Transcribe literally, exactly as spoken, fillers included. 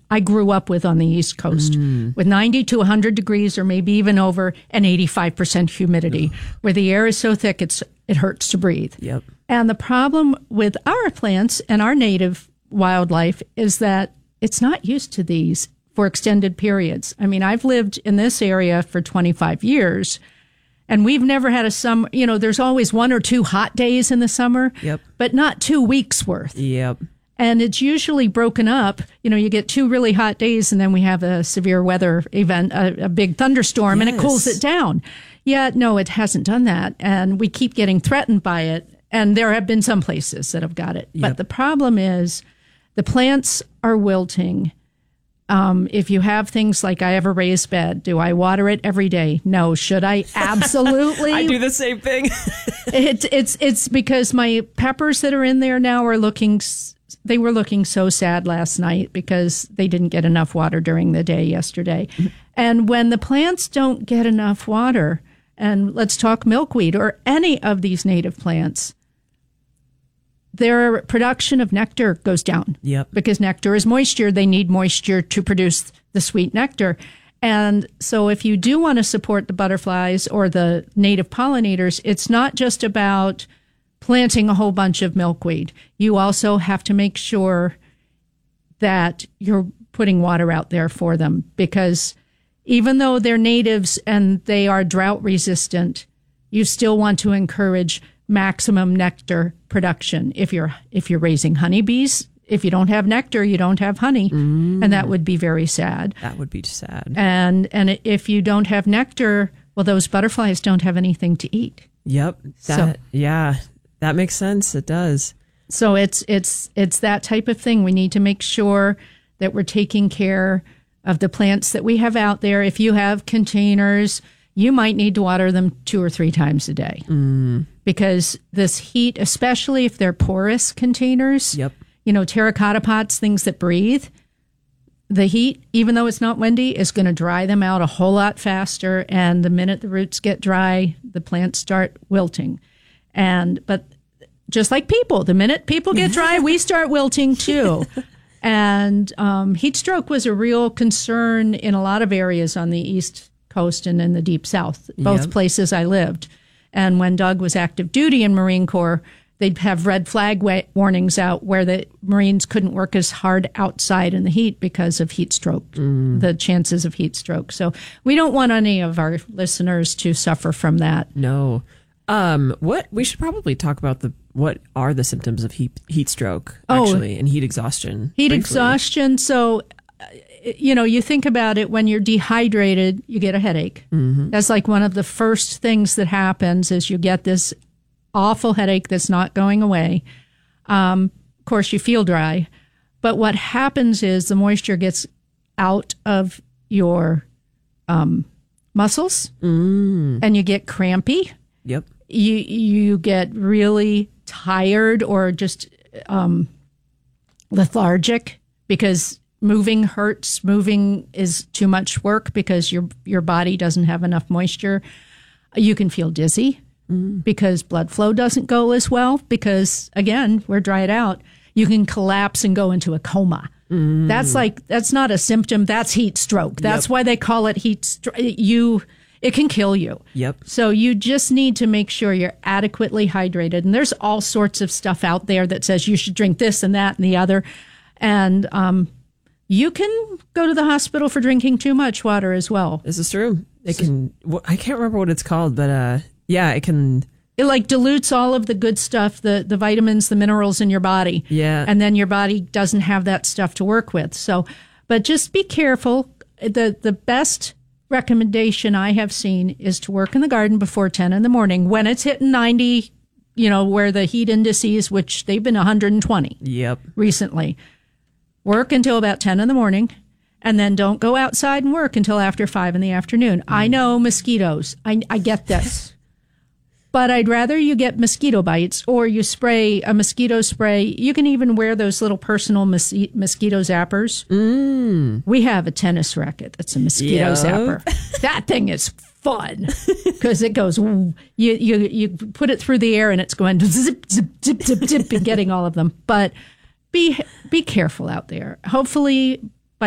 I grew up with on the East Coast, mm. with ninety to one hundred degrees or maybe even over and eighty-five percent humidity, Ugh. where the air is so thick it's it hurts to breathe. Yep. And the problem with our plants and our native wildlife is that it's not used to these for extended periods. I mean, I've lived in this area for twenty-five years, and we've never had a summer, you know, there's always one or two hot days in the summer, yep. but not two weeks worth. Yep. And it's usually broken up. You know, you get two really hot days and then we have a severe weather event, a, a big thunderstorm, yes. and it cools it down. Yeah, no, it hasn't done that. And we keep getting threatened by it. And there have been some places that have got it. Yep. But the problem is the plants are wilting. Um, if you have things like I have a raised bed, do I water it every day? No. Should I? Absolutely. I do the same thing. it, it's, it's because my peppers that are in there now are looking... They were looking so sad last night because they didn't get enough water during the day yesterday. And when the plants don't get enough water, and let's talk milkweed or any of these native plants, their production of nectar goes down. Yep. Because nectar is moisture. They need moisture to produce the sweet nectar. And so if you do want to support the butterflies or the native pollinators, it's not just about planting a whole bunch of milkweed. You also have to make sure that you're putting water out there for them, because even though they're natives and they are drought resistant, you still want to encourage maximum nectar production. If you're if you're raising honeybees, if you don't have nectar, you don't have honey, mm. and that would be very sad. That would be sad. And and if you don't have nectar, well, those butterflies don't have anything to eat. Yep. That, so, yeah. That makes sense. It does. So it's it's it's that type of thing. We need to make sure that we're taking care of the plants that we have out there. If you have containers, you might need to water them two or three times a day. Mm. Because this heat, especially if they're porous containers, yep. you know, terracotta pots, things that breathe, the heat, even though it's not windy, is going to dry them out a whole lot faster. And the minute the roots get dry, the plants start wilting. And, but just like people, the minute people get dry, we start wilting too. And um, heat stroke was a real concern in a lot of areas on the East Coast and in the Deep South, both yep. places I lived. And when Doug was active duty in Marine Corps, they'd have red flag wa- warnings out where the Marines couldn't work as hard outside in the heat because of heat stroke, mm. the chances of heat stroke. So we don't want any of our listeners to suffer from that. No. Um, what we should probably talk about the what are the symptoms of heat heat stroke actually, oh, and heat exhaustion. Heat briefly. exhaustion. So, you know, you think about it, when you're dehydrated, you get a headache. Mm-hmm. That's like one of the first things that happens is you get this awful headache that's not going away. Um, of course, you feel dry, but what happens is the moisture gets out of your um, muscles, mm. and you get crampy. Yep. You you get really tired or just um, lethargic because moving hurts. Moving is too much work because your your body doesn't have enough moisture. You can feel dizzy mm. because blood flow doesn't go as well because, again, we're dried out. You can collapse and go into a coma. Mm. That's like that's not a symptom. That's heat stroke. That's yep. why they call it heat stroke. You. It can kill you. Yep. So you just need to make sure you're adequately hydrated. And there's all sorts of stuff out there that says you should drink this and that and the other. And um, you can go to the hospital for drinking too much water as well. This is true. It can. I can't remember what it's called, but uh, yeah, it can. It like dilutes all of the good stuff, the, the vitamins, the minerals in your body. Yeah. And then your body doesn't have that stuff to work with. So, but just be careful. The the best recommendation I have seen is to work in the garden before ten in the morning when it's hitting ninety, you know, where the heat indices, which they've been one hundred twenty yep. recently. Work until about ten in the morning, and then don't go outside and work until after five in the afternoon. Mm. I know mosquitoes. I, I get this. But I'd rather you get mosquito bites or you spray a mosquito spray. You can even wear those little personal mos- mosquito zappers. Mm. We have a tennis racket that's a mosquito yep. zapper. That thing is fun because it goes, you, you, you put it through the air and it's going zip, zip, zip, zip, zip, and getting all of them. But be be careful out there. Hopefully